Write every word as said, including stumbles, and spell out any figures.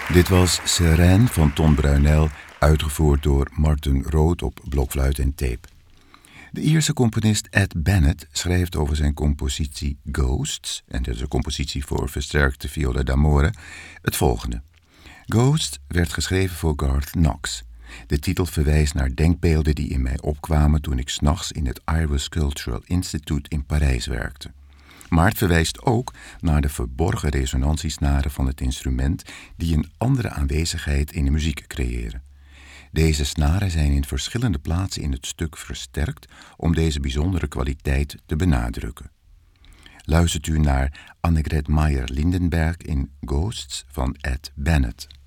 Dit was Sirène van Ton Bruinel, uitgevoerd door Martin Rood op blokfluit en tape. De Ierse componist Ed Bennett schrijft over zijn compositie Ghosts, en dat is een compositie voor versterkte viola d'amore, het volgende. Ghosts werd geschreven voor Garth Knox. De titel verwijst naar denkbeelden die in mij opkwamen toen ik 's nachts in het Iris Cultural Institute in Parijs werkte. Maar het verwijst ook naar de verborgen resonantiesnaren van het instrument die een andere aanwezigheid in de muziek creëren. Deze snaren zijn in verschillende plaatsen in het stuk versterkt om deze bijzondere kwaliteit te benadrukken. Luistert u naar Annegret Meyer-Lindenberg in Ghosts van Ed Bennett.